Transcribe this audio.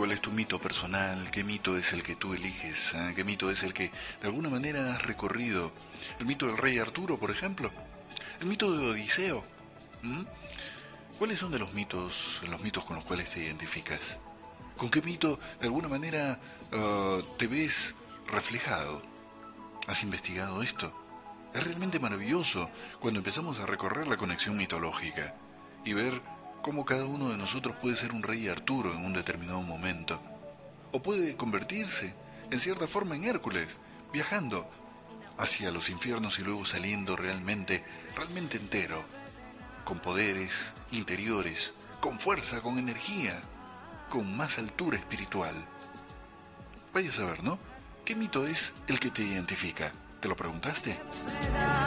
¿Cuál es tu mito personal? ¿Qué mito es el que tú eliges? ¿Qué mito es el que de alguna manera has recorrido? ¿El mito del rey Arturo, por ejemplo? ¿El mito de Odiseo? ¿Mm? ¿Cuáles son de los mitos con los cuales te identificas? ¿Con qué mito de alguna manera te ves reflejado? ¿Has investigado esto? Es realmente maravilloso cuando empezamos a recorrer la conexión mitológica y ver cómo cada uno de nosotros puede ser un rey Arturo en un determinado momento. O puede convertirse, en cierta forma, en Hércules, viajando hacia los infiernos y luego saliendo realmente entero, con poderes interiores, con fuerza, con energía, con más altura espiritual. Vaya a saber, ¿no? ¿Qué mito es el que te identifica? ¿Te lo preguntaste?